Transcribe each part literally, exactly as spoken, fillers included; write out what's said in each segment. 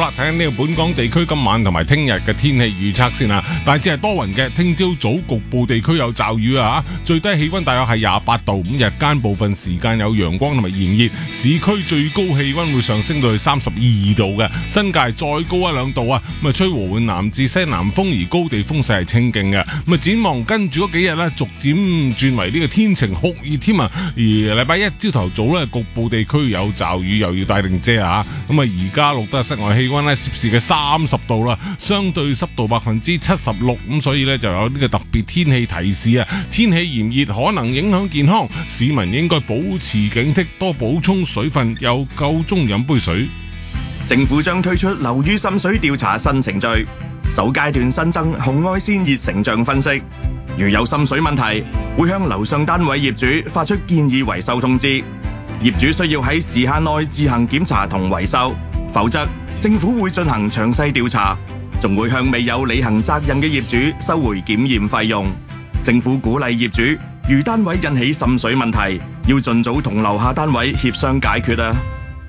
啦，睇下呢個本港地區今晚同埋聽日嘅天氣預測先啊。大致係多雲嘅，聽朝早局部地區有驟雨啊，最低氣溫大約係廿八度，咁日間部分時間有陽光同埋炎熱，市區最高氣溫會上升到去三十二度嘅，新界再高一兩度啊。咁啊，吹和緩南至西南風，而高地風勢係清勁嘅。咁啊，展望跟住嗰幾日咧，逐漸轉為呢個天晴酷熱添啊。而禮拜一朝頭早咧，局部地區有驟雨，又要帶定遮啊。咁啊，而家錄得室外氣溫咧攝氏嘅三十度啦，相對濕度百分之七十六，咁所以咧就有呢個特別天氣提示啊。天氣炎熱可能影響健康，市民應該保持警惕，多補充水分，又夠鐘飲杯水。 政府將推出樓宇滲水調查新程序，首階段新增紅外線熱成像分析。如有滲水問題，會向樓上單位業主發出建議維修通知。業主需要喺時限內自行檢查同維修，否則政府會進行詳細調查，仲會向未有履行責任嘅業主收回檢驗費用。政府鼓勵業主，如單位引起滲水問題，要盡早同樓下單位協商解決啊！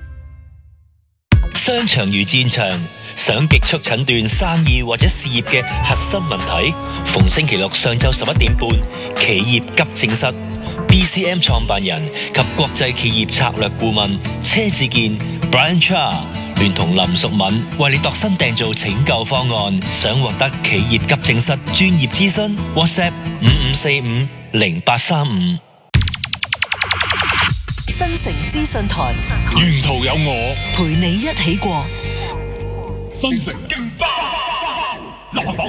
商場如戰場，想極速診斷生意或者事業嘅核心問題，逢星期六上晝十一點半，企業急症室 B C M 創辦人及國際企業策略顧問車志健 Brian Cha 聯同林淑敏為你度身訂造拯救方案。想獲得企業急症室專業諮詢 ，WhatsApp 五五四五零八三五。 新城資訊台， 沿途有我陪你一起過。 新城勁爆流行榜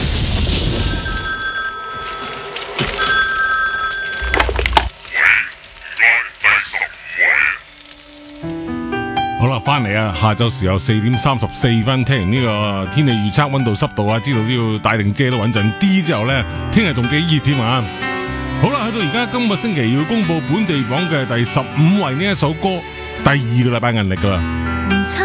好啦，翻嚟啊！下晝時候四點三十四分，聽完呢個天氣預測、溫度、濕度啊，知道都要帶定遮都穩陣啲。之後呢，聽日仲幾熱添啊！好啦，去到而家今個星期要公布本地榜嘅第十五位呢一首歌，第二個禮拜銀歷噶啦。